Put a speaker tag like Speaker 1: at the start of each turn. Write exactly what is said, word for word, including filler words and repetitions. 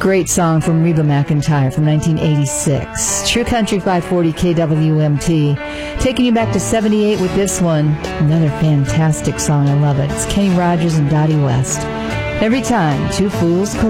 Speaker 1: Great song from Reba McEntire from nineteen eighty-six. True Country five forty K W M T. Taking you back to seventy-eight with this one. Another fantastic song. I love it. It's Kenny Rogers and Dottie West. Every time two fools collide.